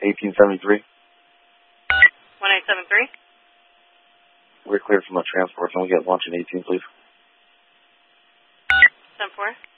1873. 1873. We're cleared from the transport. Can we get launch in 18, please? 10-4.